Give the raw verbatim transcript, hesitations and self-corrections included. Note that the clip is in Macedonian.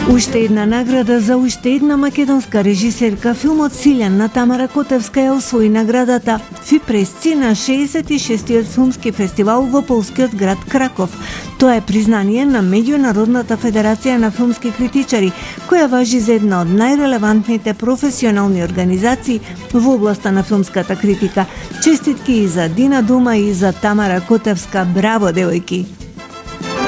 Уште една награда за уште една македонска режисерка. Филмот Силјан на Тамара Котевска ја освои наградата Фипресци на шеесет и шестиот филмски фестивал во полскиот град Краков. Тоа е признание на Меѓународната федерација на филмски критичари, која важи за една од најрелевантните професионални организации во областа на филмската критика. Честитки и за Дина Дума и за Тамара Котевска. Браво, девојки!